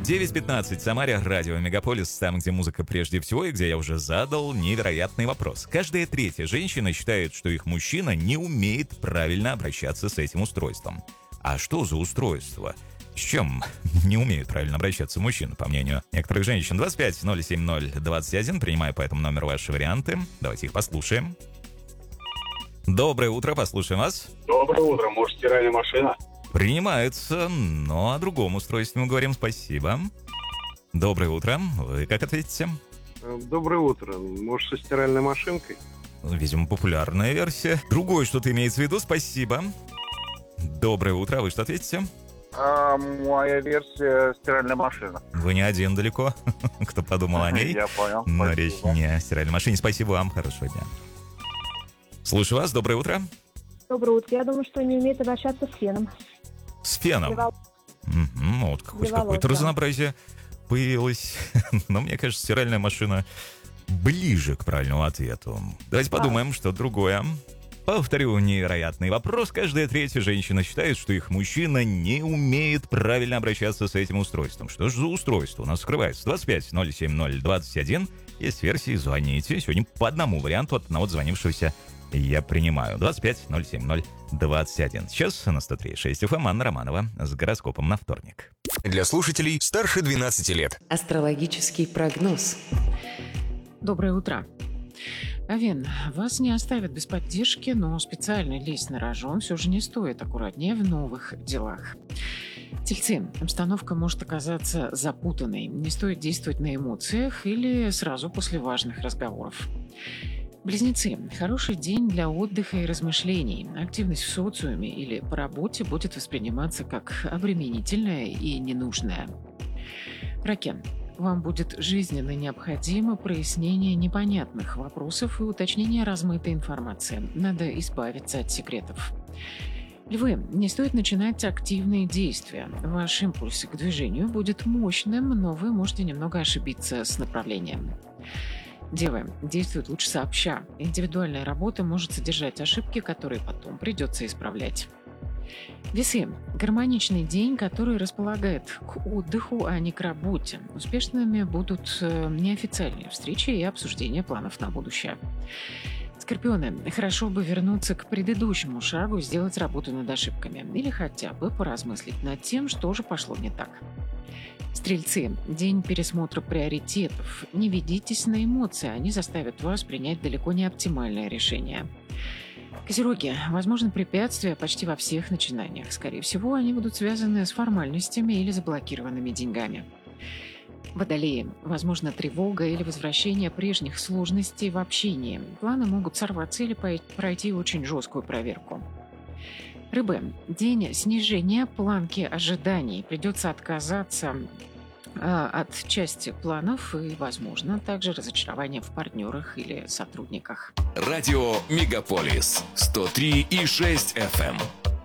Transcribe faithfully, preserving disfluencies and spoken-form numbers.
девять пятнадцать, Самаре, радио Мегаполис, там, где музыка прежде всего, и где я уже задал невероятный вопрос. Каждая третья женщина считает, что их мужчина не умеет правильно обращаться с этим устройством. А что за устройство? С чем не умеют правильно обращаться мужчины, по мнению некоторых женщин? двадцать пять ноль семь ноль двадцать один, принимаю по этому номеру ваши варианты. Давайте их послушаем. Доброе утро, послушаем вас. Доброе утро, может, стиральная машина? Принимается, но о другом устройстве мы говорим. Спасибо. Доброе утро, вы как ответите? Доброе утро, может, со стиральной машинкой? Видимо, популярная версия. Другое что-то имеется в виду, спасибо. Доброе утро, вы что ответите? А, моя версия стиральная машина. Вы не один далеко, кто подумал о ней. Я понял. Но Спасибо. речь не о стиральной машине. Спасибо вам, хорошего дня. Слушаю вас, доброе утро. Доброе утро. Я думаю, что не умеет обращаться с феном. С феном? Для вол- Угу, вот хоть Для волос, какое-то да. разнообразие появилось. Но мне кажется, стиральная машина ближе к правильному ответу. Давайте подумаем, что другое. Повторю невероятный вопрос. Каждая третья женщина считает, что их мужчина не умеет правильно обращаться с этим устройством. Что же за устройство у нас скрывается? двадцать пять ноль семь ноль двадцать один. Есть версии, звоните. Сегодня по одному варианту от одного звонившегося я принимаю. двадцать пять ноль семь ноль двадцать один. Сейчас на сто три и шесть эф эм Анна Романова с гороскопом на вторник. Для слушателей старше двенадцати лет. Астрологический прогноз. Доброе утро. Овен, вас не оставят без поддержки, но специально лезть на рожон все же не стоит, аккуратнее в новых делах. Тельцы, обстановка может оказаться запутанной, не стоит действовать на эмоциях или сразу после важных разговоров. Близнецы, хороший день для отдыха и размышлений. Активность в социуме или по работе будет восприниматься как обременительная и ненужная. Раки, вам будет жизненно необходимо прояснение непонятных вопросов и уточнение размытой информации. Надо избавиться от секретов. Львы, не стоит начинать активные действия. Ваш импульс к движению будет мощным, но вы можете немного ошибиться с направлением. Девы, действуют лучше сообща. Индивидуальная работа может содержать ошибки, которые потом придется исправлять. Весы. Гармоничный день, который располагает к отдыху, а не к работе. Успешными будут неофициальные встречи и обсуждение планов на будущее. Скорпионы. Хорошо бы вернуться к предыдущему шагу, сделать работу над ошибками. Или хотя бы поразмыслить над тем, что же пошло не так. Стрельцы. День пересмотра приоритетов. Не ведитесь на эмоции, они заставят вас принять далеко не оптимальное решение. Козероги. Возможно, препятствия почти во всех начинаниях. Скорее всего, они будут связаны с формальностями или заблокированными деньгами. Водолеи. Возможно, тревога или возвращение прежних сложностей в общении. Планы могут сорваться или пройти очень жесткую проверку. Рыбы. День снижения планки ожиданий. Придется отказаться э, от части планов и, возможно, также разочарование в партнерах или сотрудниках. Радио Мегаполис сто три и шесть эф эм.